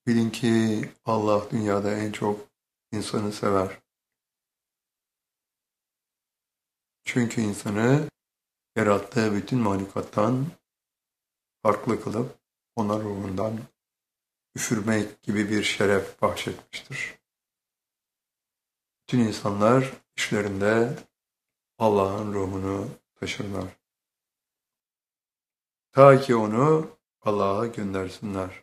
Bilin ki Allah dünyada en çok insanı sever. Çünkü insanı yarattığı bütün mahlukattan farklı kılıp ona ruhundan üfürmek gibi bir şeref bahşetmiştir. Bütün insanlar işlerinde Allah'ın ruhunu taşırlar. Ta ki onu Allah'a göndersinler.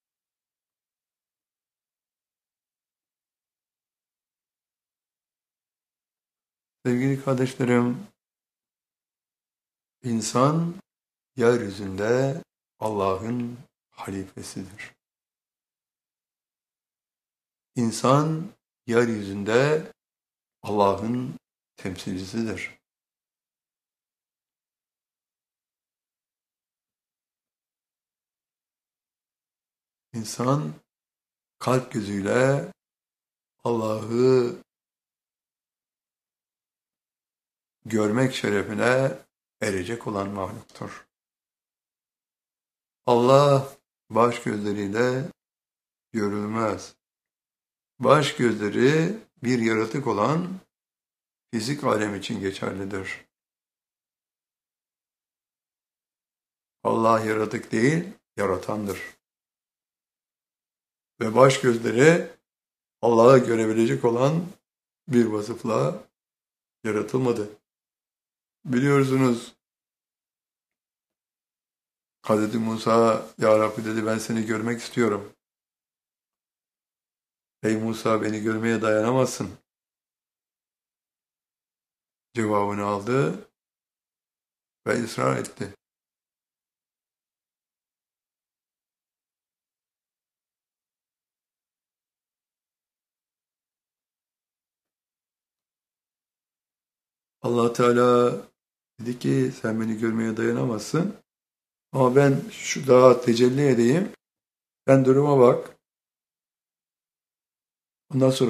Sevgili kardeşlerim, insan yeryüzünde Allah'ın halifesidir. İnsan yeryüzünde Allah'ın temsilcisidir. İnsan kalp gözüyle Allah'ı görmek şerefine erecek olan mahluktur. Allah baş gözleriyle görülmez. Baş gözleri bir yaratık olan fizik alem için geçerlidir. Allah yaratık değil, yaratandır. Ve baş gözleri Allah'ı görebilecek olan bir vasıfla yaratılmadı. Biliyorsunuz Hz. Musa, Ya Rabbi dedi, ben seni görmek istiyorum. Ey Musa, beni görmeye dayanamazsın cevabını aldı ve ısrar etti. Allah Teala dedi ki sen beni görmeye dayanamazsın ama ben şu dağa tecelli edeyim, sen duruma bak. Ondan sonra